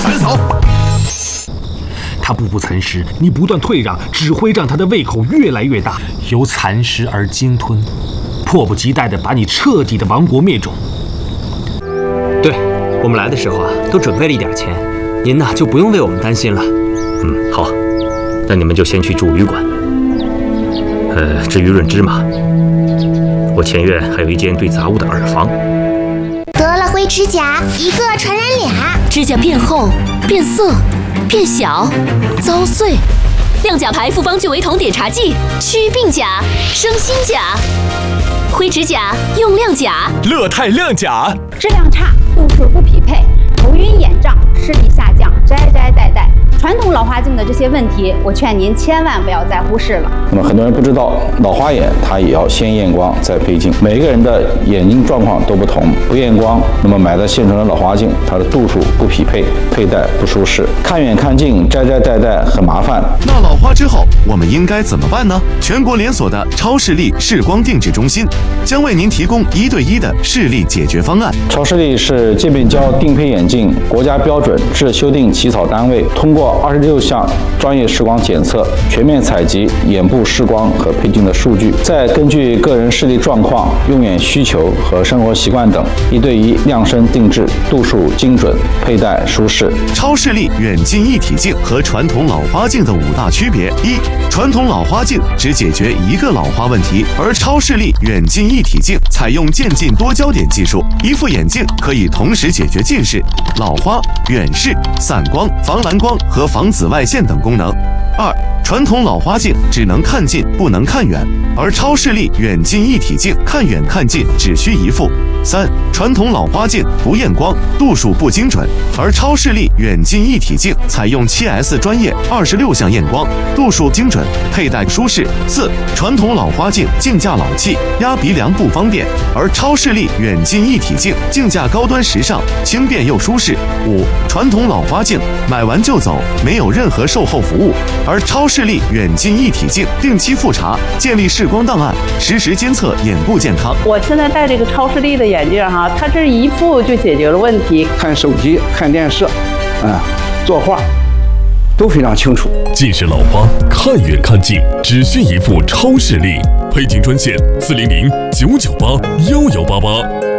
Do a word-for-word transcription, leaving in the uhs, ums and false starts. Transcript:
全扫。 他步步残尸，你不断退让，只会让他的胃口越来越大，由蚕食而鲸吞，迫不及待地把你彻底的亡国灭种。 对，我们来的时候啊，都准备了一点钱，您呐就不用为我们担心了。 嗯，好，那你们就先去住旅馆。呃，至于润芝麻，我前院还有一间对杂物的耳房。 得了灰指甲，一个传染俩， 指甲变厚、变色、变小、遭碎。亮甲牌复方聚维酮碘茶剂，祛病甲、生新甲。灰指甲用亮甲， 乐泰亮甲。 质量差，度数不匹配，头晕眼胀，视力下降，摘摘带带。传统老花镜的这些问题，我劝您千万不要再忽视了。 那么很多人不知道，老花眼它也要先验光再配镜，每个人的眼睛状况都不同，不验光，那么买的现成的老花镜，它的度数不匹配，佩戴不舒适，看远看近，摘摘带带很麻烦。 那老花之后，我们应该怎么办呢？全国连锁的超视力视光定制中心将为您提供一对一的视力解决方案。 超视力是界面胶定配眼镜国家标准制修订起草单位，通过二十六项专业视光检测，全面采集眼部视光和配镜的数据，再根据个人视力状况、用眼需求和生活习惯等，一对一量身定制，度数精准，佩戴舒适。 超视力远近一体镜和传统老花镜的五大区别：一、传统老花镜只解决一个老花问题，而超视力远近一体镜采用渐近多焦点技术，一副眼镜可以同时解决近视、老花、远视、散光、防蓝光和防紫外线等功能。二、传统老花镜只能看近不能看远，而超视力远近一体镜看远看近只需一副。三、传统老花镜不验光，度数不精准，而超视力远近一体镜采用 七 S 专业二十六项验光，度数精准，佩戴舒适。四、传统老花镜镜架老气，压鼻梁不方便，而超视力远近一体镜镜架高端时尚，轻便又舒适。五、传统老花镜买完就走，没有任何售后服务，而超视力远近一体镜定期复查，建立视光档案，实时监测眼部健康。 我现在戴这个超视力的眼镜哈，它这一副就解决了问题， 看手机、看电视，啊，作画都非常清楚。 近视老花看远看近只需一副超视力，配镜专线四零零九九八幺幺八八。